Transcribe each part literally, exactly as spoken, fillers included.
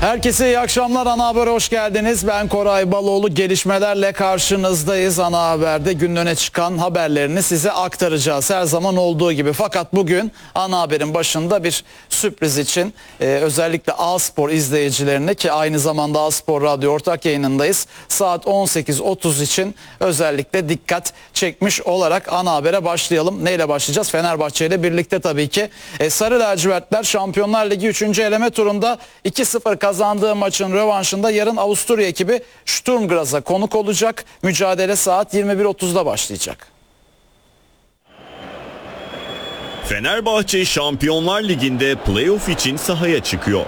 Herkese iyi akşamlar. Ana Haber'e hoş geldiniz. Ben Koray Baloğlu. Gelişmelerle karşınızdayız. Ana Haber'de günün öne çıkan haberlerini size aktaracağız. Her zaman olduğu gibi. Fakat bugün Ana Haber'in başında bir sürpriz için e, özellikle A-Spor izleyicilerine, ki aynı zamanda A-Spor Radyo ortak yayınındayız, saat on sekiz otuz için özellikle dikkat çekmiş olarak Ana Haber'e başlayalım. Neyle başlayacağız? Fenerbahçe ile birlikte tabii ki. E, Sarı lacivertler Şampiyonlar Ligi üçüncü eleme turunda iki sıfır kazandığı maçın rövanşında yarın Avusturya ekibi Sturm Graz'a konuk olacak. Mücadele saat yirmi bir otuzda başlayacak. Fenerbahçe Şampiyonlar Ligi'nde playoff için sahaya çıkıyor.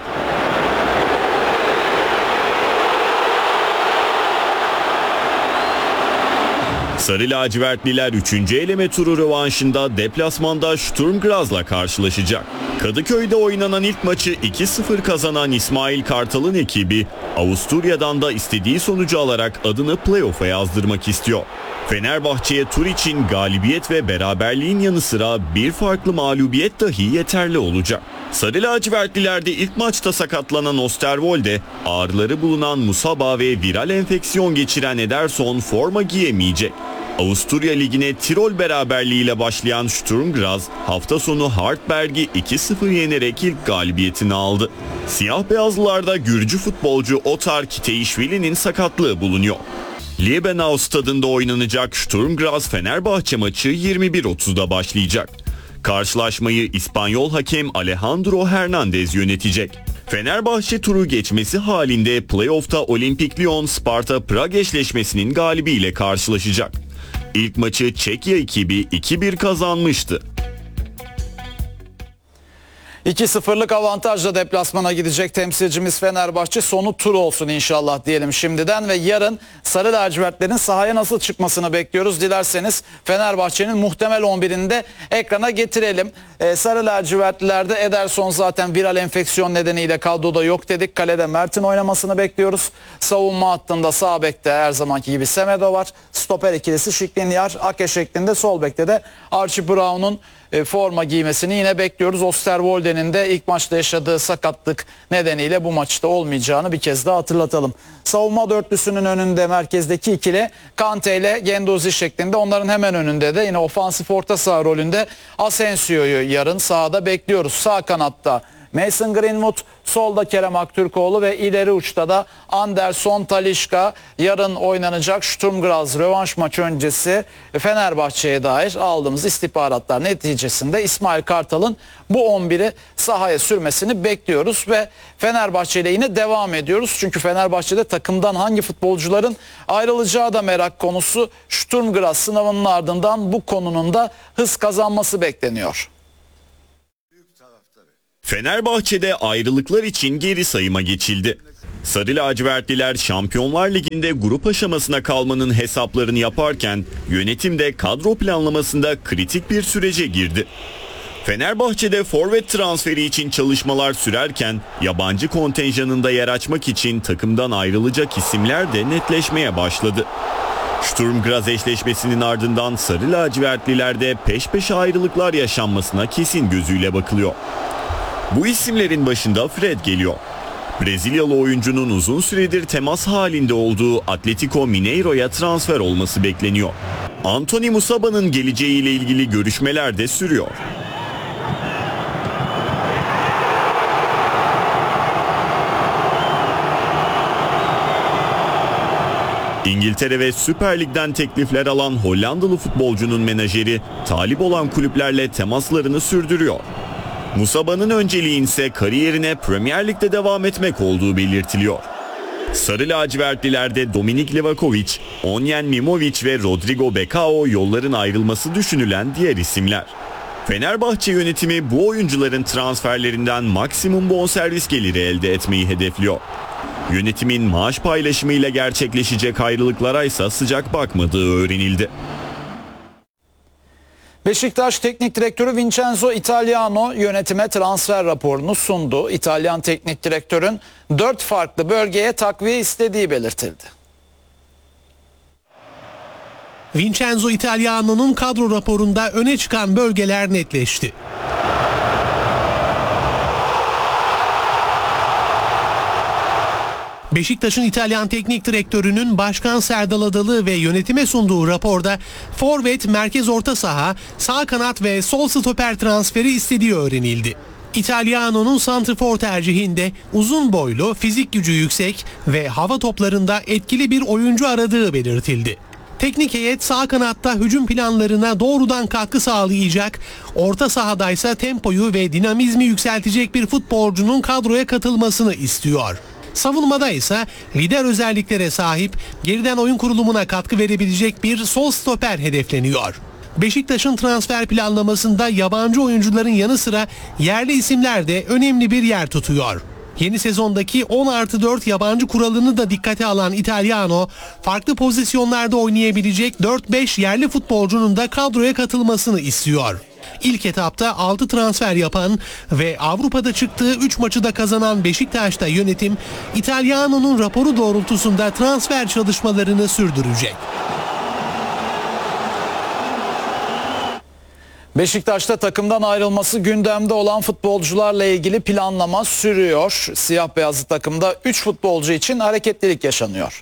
Sarı lacivertliler üçüncü eleme turu rövanşında deplasmanda Sturm Graz'la karşılaşacak. Kadıköy'de oynanan ilk maçı iki sıfır kazanan İsmail Kartal'ın ekibi Avusturya'dan da istediği sonucu alarak adını playoff'a yazdırmak istiyor. Fenerbahçe'ye tur için galibiyet ve beraberliğin yanı sıra bir farklı mağlubiyet dahi yeterli olacak. Sarı lacivertlilerde ilk maçta sakatlanan Osterwolde, ağrıları bulunan Musaba ve viral enfeksiyon geçiren Ederson forma giyemeyecek. Avusturya Ligi'ne Tirol beraberliğiyle başlayan Sturm Graz hafta sonu Hartberg'i iki sıfır yenerek ilk galibiyetini aldı. Siyah beyazlılarda Gürcü futbolcu Otar Kiteişvili'nin sakatlığı bulunuyor. Liebenau stadında oynanacak Sturm Graz Fenerbahçe maçı yirmi bir otuzda başlayacak. Karşılaşmayı İspanyol hakem Alejandro Hernandez yönetecek. Fenerbahçe turu geçmesi halinde playoff'ta Olimpik Lyon Sparta Prag eşleşmesinin galibiyle karşılaşacak. İlk maçı Çekya ekibi iki bir kazanmıştı. iki sıfırlık avantajla deplasmana gidecek temsilcimiz Fenerbahçe. Sonu tur olsun inşallah diyelim şimdiden ve yarın Sarı lacivertlerin sahaya nasıl çıkmasını bekliyoruz. Dilerseniz Fenerbahçe'nin muhtemel on birini de ekrana getirelim. Ee, Sarı lacivertlilerde Ederson zaten viral enfeksiyon nedeniyle kadroda yok dedik. Kalede Mert'in oynamasını bekliyoruz. Savunma hattında sağ bekte her zamanki gibi Semedo var. Stoper ikilisi Şikrinyar, Ake şeklinde, sol bekte de Archie Brown'un E, forma giymesini yine bekliyoruz. Osterwolde'nin de ilk maçta yaşadığı sakatlık nedeniyle bu maçta olmayacağını bir kez daha hatırlatalım. Savunma dörtlüsünün önünde merkezdeki ikili Kante ile Guendouzi şeklinde. Onların hemen önünde de yine ofansif orta saha rolünde Asensio'yu yarın sahada bekliyoruz. Sağ kanatta Mason Greenwood, solda Kerem Aktürkoğlu ve ileri uçta da Anderson Talisca. Yarın oynanacak Sturm Graz rövanş maçı öncesi Fenerbahçe'ye dair aldığımız istihbaratlar neticesinde İsmail Kartal'ın bu on biri sahaya sürmesini bekliyoruz ve Fenerbahçe ile yine devam ediyoruz. Çünkü Fenerbahçe'de takımdan hangi futbolcuların ayrılacağı da merak konusu. Sturm Graz sınavının ardından bu konunun da hız kazanması bekleniyor. Fenerbahçe'de ayrılıklar için geri sayıma geçildi. Sarı lacivertliler Şampiyonlar Ligi'nde grup aşamasına kalmanın hesaplarını yaparken yönetim de kadro planlamasında kritik bir sürece girdi. Fenerbahçe'de forvet transferi için çalışmalar sürerken yabancı kontenjanında yer açmak için takımdan ayrılacak isimler de netleşmeye başladı. Sturm Graz eşleşmesinin ardından Sarı lacivertlilerde peş peşe ayrılıklar yaşanmasına kesin gözüyle bakılıyor. Bu isimlerin başında Fred geliyor. Brezilyalı oyuncunun uzun süredir temas halinde olduğu Atletico Mineiro'ya transfer olması bekleniyor. Anthony Musaba'nın geleceğiyle ilgili görüşmeler de sürüyor. İngiltere ve Süper Lig'den teklifler alan Hollandalı futbolcunun menajeri talip olan kulüplerle temaslarını sürdürüyor. Musaba'nın önceliği ise kariyerine Premier Lig'de devam etmek olduğu belirtiliyor. Sarı lacivertlilerde Dominik Livakovic, Onyen Mimovic ve Rodrigo Becao yolların ayrılması düşünülen diğer isimler. Fenerbahçe yönetimi bu oyuncuların transferlerinden maksimum bonservis geliri elde etmeyi hedefliyor. Yönetimin maaş paylaşımıyla gerçekleşecek ayrılıklara ise sıcak bakmadığı öğrenildi. Beşiktaş Teknik Direktörü Vincenzo Italiano yönetime transfer raporunu sundu. İtalyan Teknik Direktörün dört farklı bölgeye takviye istediği belirtildi. Vincenzo Italiano'nun kadro raporunda öne çıkan bölgeler netleşti. Beşiktaş'ın İtalyan teknik direktörünün Başkan Serdal Adalı ve yönetime sunduğu raporda forvet, merkez orta saha, sağ kanat ve sol stoper transferi istediği öğrenildi. İtalyano'nun santrfor tercihinde uzun boylu, fizik gücü yüksek ve hava toplarında etkili bir oyuncu aradığı belirtildi. Teknik heyet sağ kanatta hücum planlarına doğrudan katkı sağlayacak, orta sahadaysa tempoyu ve dinamizmi yükseltecek bir futbolcunun kadroya katılmasını istiyor. Savunmada ise lider özelliklere sahip, geriden oyun kurulumuna katkı verebilecek bir sol stoper hedefleniyor. Beşiktaş'ın transfer planlamasında yabancı oyuncuların yanı sıra yerli isimler de önemli bir yer tutuyor. Yeni sezondaki on artı dört yabancı kuralını da dikkate alan İtalyano, farklı pozisyonlarda oynayabilecek dört beş yerli futbolcunun da kadroya katılmasını istiyor. İlk etapta altı transfer yapan ve Avrupa'da çıktığı üç maçı da kazanan Beşiktaş'ta yönetim, İtalyano'nun raporu doğrultusunda transfer çalışmalarını sürdürecek. Beşiktaş'ta takımdan ayrılması gündemde olan futbolcularla ilgili planlama sürüyor. Siyah beyazlı takımda üç futbolcu için hareketlilik yaşanıyor.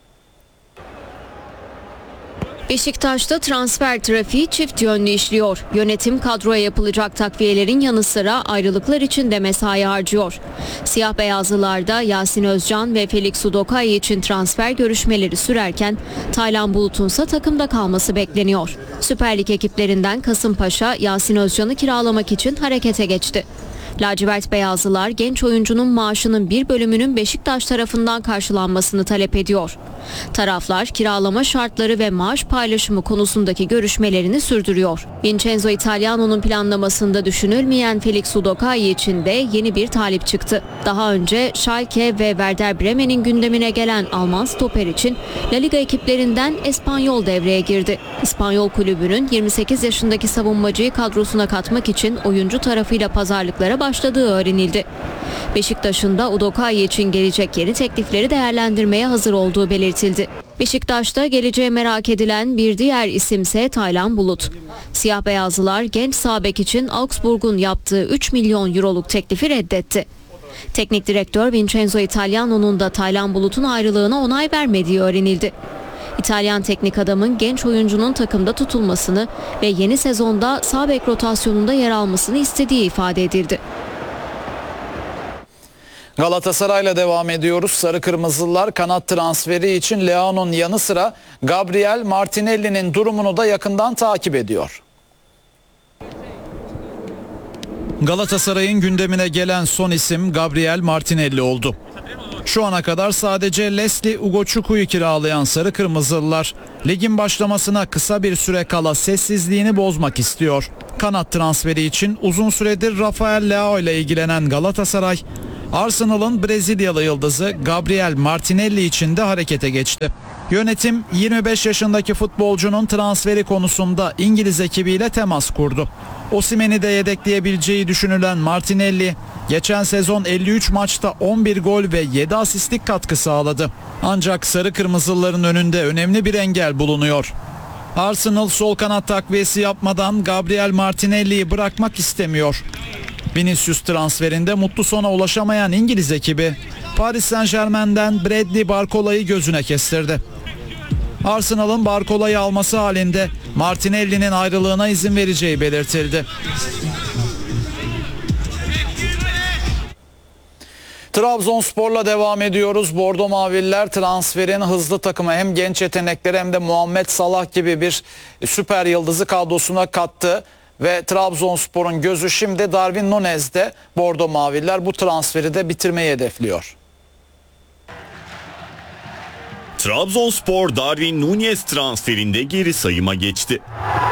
Beşiktaş'ta transfer trafiği çift yönlü işliyor. Yönetim kadroya yapılacak takviyelerin yanı sıra ayrılıklar için de mesai harcıyor. Siyah beyazlılarda Yasin Özcan ve Felix Udokai için transfer görüşmeleri sürerken Taylan Bulut'un ise takımda kalması bekleniyor. Süper Lig ekiplerinden Kasımpaşa Yasin Özcan'ı kiralamak için harekete geçti. Lacivert beyazlılar genç oyuncunun maaşının bir bölümünün Beşiktaş tarafından karşılanmasını talep ediyor. Taraflar kiralama şartları ve maaş paylaşımı konusundaki görüşmelerini sürdürüyor. Vincenzo Italiano'nun planlamasında düşünülmeyen Felix Udokai için de yeni bir talip çıktı. Daha önce Schalke ve Werder Bremen'in gündemine gelen Alman stoper için La Liga ekiplerinden Espanyol devreye girdi. İspanyol kulübünün yirmi sekiz yaşındaki savunmacıyı kadrosuna katmak için oyuncu tarafıyla pazarlıklara başladığı öğrenildi. Beşiktaş'ın da Udokai için gelecek yeni teklifleri değerlendirmeye hazır olduğu belirtildi. Beşiktaş'ta geleceğe merak edilen bir diğer isimse Taylan Bulut. Siyah beyazlılar genç sağ bek için Augsburg'un yaptığı üç milyon euroluk teklifi reddetti. Teknik direktör Vincenzo Italiano'nun da Taylan Bulut'un ayrılığına onay vermediği öğrenildi. İtalyan teknik adamın genç oyuncunun takımda tutulmasını ve yeni sezonda sağ bek rotasyonunda yer almasını istediği ifade edildi. Galatasaray'la devam ediyoruz. Sarı Kırmızılılar kanat transferi için Leao'nun yanı sıra Gabriel Martinelli'nin durumunu da yakından takip ediyor. Galatasaray'ın gündemine gelen son isim Gabriel Martinelli oldu. Şu ana kadar sadece Leslie Ugochukwu kiralayan Sarı Kırmızılılar ligin başlamasına kısa bir süre kala sessizliğini bozmak istiyor. Kanat transferi için uzun süredir Rafael Leao ile ilgilenen Galatasaray, Arsenal'ın Brezilyalı yıldızı Gabriel Martinelli için de harekete geçti. Yönetim yirmi beş yaşındaki futbolcunun transferi konusunda İngiliz ekibiyle temas kurdu. Osimhen'i de yedekleyebileceği düşünülen Martinelli, geçen sezon elli üç maçta on bir gol ve yedi asistlik katkı sağladı. Ancak Sarı Kırmızılıların önünde önemli bir engel bulunuyor. Arsenal sol kanat takviyesi yapmadan Gabriel Martinelli'yi bırakmak istemiyor. Vinicius transferinde mutlu sona ulaşamayan İngiliz ekibi Paris Saint-Germain'den Bradley Barcola'yı gözüne kestirdi. Arsenal'ın Barcola'yı alması halinde Martinelli'nin ayrılığına izin vereceği belirtildi. Trabzonspor'la devam ediyoruz. Bordo Mavililer transferin hızlı takımı hem genç yetenekleri hem de Muhammed Salah gibi bir süper yıldızı kadrosuna kattı. Ve Trabzonspor'un gözü şimdi Darwin Nunez'de. Bordo Mavililer bu transferi de bitirmeyi hedefliyor. Trabzonspor Darwin Nunez transferinde geri sayıma geçti.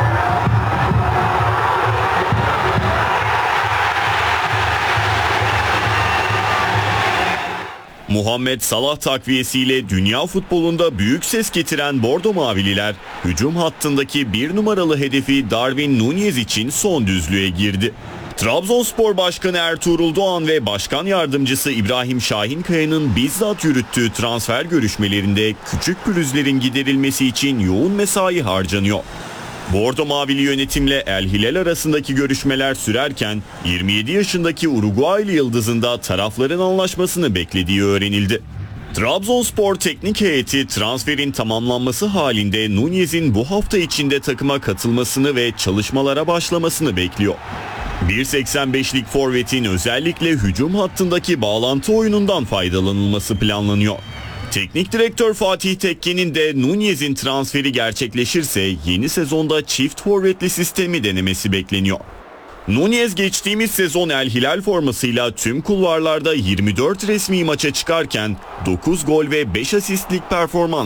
Muhammed Salah takviyesiyle dünya futbolunda büyük ses getiren Bordo Mavililer, hücum hattındaki bir numaralı hedefi Darwin Nunez için son düzlüğe girdi. Trabzonspor Başkanı Ertuğrul Doğan ve Başkan Yardımcısı İbrahim Şahinkaya'nın bizzat yürüttüğü transfer görüşmelerinde küçük pürüzlerin giderilmesi için yoğun mesai harcanıyor. Bordo Mavili yönetimle El Hilal arasındaki görüşmeler sürerken yirmi yedi yaşındaki Uruguaylı yıldızın da tarafların anlaşmasını beklediği öğrenildi. Trabzonspor teknik heyeti transferin tamamlanması halinde Nunez'in bu hafta içinde takıma katılmasını ve çalışmalara başlamasını bekliyor. bir seksen beşlik forvetin özellikle hücum hattındaki bağlantı oyunundan faydalanılması planlanıyor. Teknik direktör Fatih Tekke'nin de Nunez'in transferi gerçekleşirse yeni sezonda çift forvetli sistemi denemesi bekleniyor. Nunez geçtiğimiz sezon El Hilal formasıyla tüm kulvarlarda yirmi dört resmi maça çıkarken dokuz gol ve beş asistlik performans